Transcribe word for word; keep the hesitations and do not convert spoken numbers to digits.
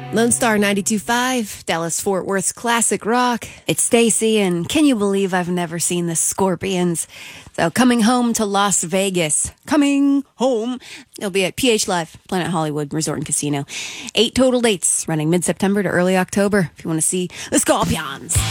Lone Star ninety-two point five, Dallas Fort Worth's classic rock. It's Stacy, and can you believe I've never seen the Scorpions? So coming home to Las Vegas. Coming home. It'll be at P H Live, Planet Hollywood Resort and Casino. Eight total dates running mid-September to early October if you want to see the Scorpions.